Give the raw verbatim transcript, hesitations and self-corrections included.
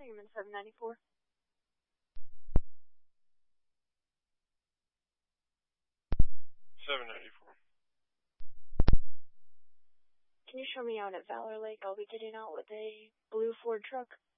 crossing. I'm in seven ninety-four. seven ninety-four. Can you show me out at Valor Lake? I'll be getting out with a blue Ford truck.